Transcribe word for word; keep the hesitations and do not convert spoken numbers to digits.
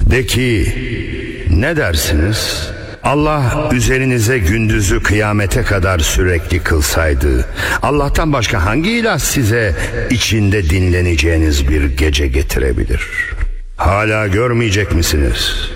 De ki, ne dersiniz? Allah üzerinize gündüzü kıyamete kadar sürekli kılsaydı, Allah'tan başka hangi ilah size içinde dinleneceğiniz bir gece getirebilir? Hala görmeyecek misiniz?